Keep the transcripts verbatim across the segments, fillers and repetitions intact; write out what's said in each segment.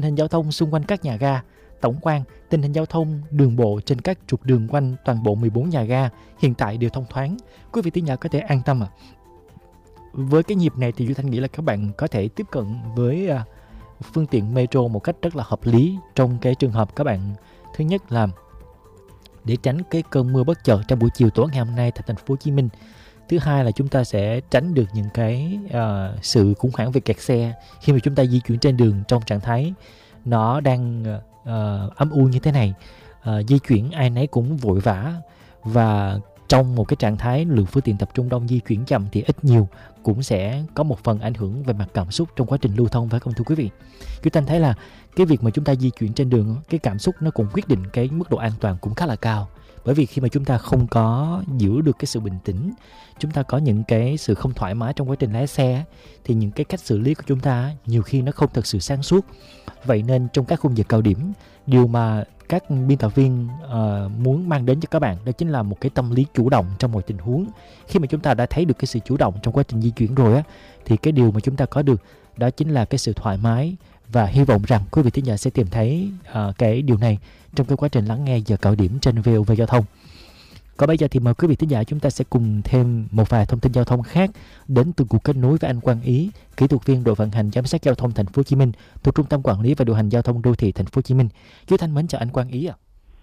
hình giao thông xung quanh các nhà ga. Tổng quan, tình hình giao thông đường bộ trên các trục đường quanh toàn bộ mười bốn nhà ga hiện tại đều thông thoáng. Quý vị thính giả có thể an tâm ạ. À. Với cái nhịp này thì Duy Thanh nghĩ là các bạn có thể tiếp cận với uh, phương tiện metro một cách rất là hợp lý trong cái trường hợp các bạn thứ nhất là để tránh cái cơn mưa bất chợt trong buổi chiều tối ngày hôm nay tại thành phố Hồ Chí Minh. Thứ hai là chúng ta sẽ tránh được những cái uh, sự khủng hoảng về kẹt xe khi mà chúng ta di chuyển trên đường trong trạng thái nó đang uh, âm u như thế này. Uh, di chuyển ai nấy cũng vội vã và trong một cái trạng thái lượng phương tiện tập trung đông, di chuyển chậm thì ít nhiều cũng sẽ có một phần ảnh hưởng về mặt cảm xúc trong quá trình lưu thông, phải không thưa quý vị? Chúng ta thấy là cái việc mà chúng ta di chuyển trên đường, cái cảm xúc nó cũng quyết định cái mức độ an toàn cũng khá là cao. Bởi vì khi mà chúng ta không có giữ được cái sự bình tĩnh, chúng ta có những cái sự không thoải mái trong quá trình lái xe, thì những cái cách xử lý của chúng ta nhiều khi nó không thật sự sáng suốt. Vậy nên trong các khung giờ cao điểm, điều mà các biên tập viên uh, muốn mang đến cho các bạn đó chính là một cái tâm lý chủ động trong mọi tình huống. Khi mà chúng ta đã thấy được cái sự chủ động trong quá trình di chuyển rồi á, thì cái điều mà chúng ta có được đó chính là cái sự thoải mái, và hy vọng rằng quý vị thính giả sẽ tìm thấy uh, cái điều này trong cái quá trình lắng nghe giờ cao điểm trên vê o vê Giao thông. Còn bây giờ thì mời quý vị thính giả chúng ta sẽ cùng thêm một vài thông tin giao thông khác đến từ cuộc kết nối với anh Quang Ý, kỹ thuật viên đội vận hành giám sát giao thông thành phố Hồ Chí Minh thuộc Trung tâm Quản lý và điều hành giao thông đô thị thành phố Hồ Chí Minh. Duy Thanh mến chào anh Quang Ý ạ. À.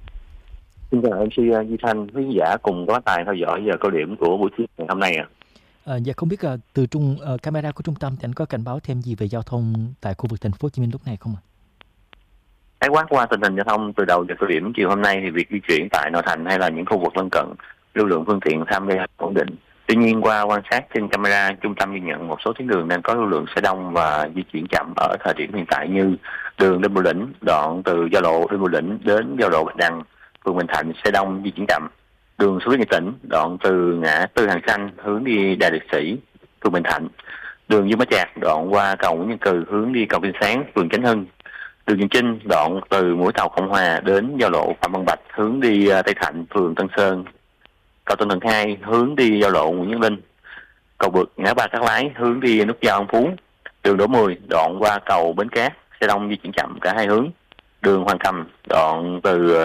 Xin chào em xê Duy Thanh, quý khán giả cùng có tài theo dõi giờ cao điểm của buổi chiều ngày hôm nay ạ. À. À, dạ không biết uh, từ trung uh, camera của trung tâm thì anh có cảnh báo thêm gì về giao thông tại khu vực thành phố Hồ Chí Minh lúc này không ạ? À? Khái quát qua tình hình giao thông từ đầu giờ cao điểm chiều hôm nay thì việc di chuyển tại nội thành hay là những khu vực lân cận, lưu lượng phương tiện tham gia ổn định. Tuy nhiên qua quan sát trên camera, trung tâm ghi nhận một số tuyến đường đang có lưu lượng xe đông và di chuyển chậm ở thời điểm hiện tại như đường Đinh Bộ Lĩnh, đoạn từ giao lộ Đinh Bộ Lĩnh đến giao lộ Bạch Đằng, phường Bình Thạnh xe đông di chuyển chậm. Đường Suối Nghệ Tĩnh, đoạn từ ngã tư Hàng Xanh hướng đi Đài Liệt Sĩ, phường Bình Thạnh. Đường Dương Bá Trạc, đoạn qua cầu Nguyễn Văn Cừ hướng đi cầu Kinh Sáng, phường Chánh Hưng. Đường Trường Chinh, đoạn từ mũi tàu Cộng Hòa đến giao lộ Phạm Văn Bạch hướng đi Tây Thạnh, phường Tân Sơn. Cầu Tân Thuận hai hướng đi giao lộ Nguyễn Văn Linh. Cầu Vượt ngã ba Cát Lái hướng đi nút giao An Phú. Đường Đỗ Mười, đoạn qua cầu Bến Cát, xe đông di chuyển chậm cả hai hướng. Đường Hoàng Cầm, đoạn từ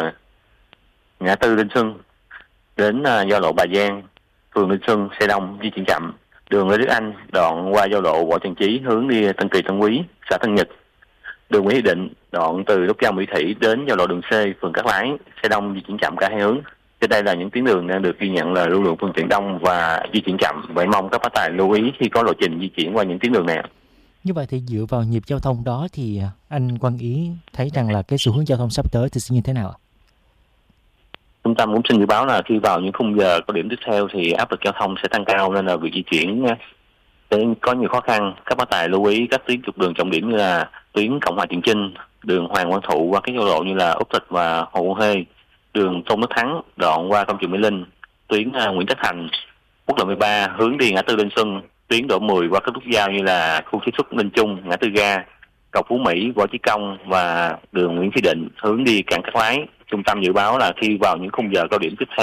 ngã tư Linh Xuân đến giao lộ Bà Giang, phường Linh Xuân, xe đông di chuyển chậm. Đường Lê Đức Anh, đoạn qua giao lộ Võ Trần Chí hướng đi Tân Kỳ Tân Quý, xã Tân Nhật. Đường Nguyễn Thị Định, đoạn từ nút giao Mỹ Thủy đến giao lộ đường C, phường Cát Lái, xe đông di chuyển chậm cả hai hướng. Trên đây là những tuyến đường đang được ghi nhận là lưu lượng phương tiện đông và di chuyển chậm. Vậy mong các bác tài lưu ý khi có lộ trình di chuyển qua những tuyến đường này. Như vậy thì dựa vào nhịp giao thông đó thì anh Quang Ý thấy rằng là cái xu hướng giao thông sắp tới thì sẽ như thế nào ạ? Trung tâm cũng xin dự báo là khi vào những khung giờ cao điểm tiếp theo thì áp lực giao thông sẽ tăng cao, nên là việc di chuyển sẽ có nhiều khó khăn. Các bác tài lưu ý các tuyến trục đường trọng điểm như là tuyến Cộng Hòa Trường Chinh, đường Hoàng Văn Thụ qua các giao lộ như là Úc Tịch và Hồ Quân Hê, đường Tôn Đức Thắng đoạn qua công trường Mỹ Linh, tuyến uh, Nguyễn Tất Thành, quốc lộ mười ba hướng đi ngã tư Linh Xuân, tuyến Đỗ Mười qua các nút giao như là khu chế xuất Linh Trung, ngã tư ga, cầu Phú Mỹ, Võ Chí Công và đường Nguyễn Thị Định hướng đi cảng Cát Lái. Trung tâm dự báo là khi vào những khung giờ cao điểm tiếp theo